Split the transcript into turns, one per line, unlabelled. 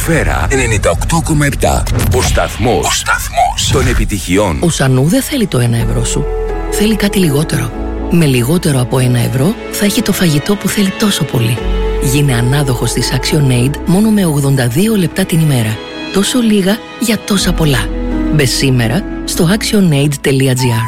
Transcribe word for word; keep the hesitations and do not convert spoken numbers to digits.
Σφαίρα ενενήντα οκτώ κόμμα επτά. Ο σταθμός. Ο σταθμός των επιτυχιών.
Ο Σανού δεν θέλει το ένα ευρώ σου. Θέλει κάτι λιγότερο. Με λιγότερο από ένα ευρώ θα έχει το φαγητό που θέλει τόσο πολύ. Γίνε ανάδοχος της ActionAid μόνο με ογδόντα δύο λεπτά την ημέρα. Τόσο λίγα για τόσα πολλά. Μπες σήμερα στο actionaid τελεία gr.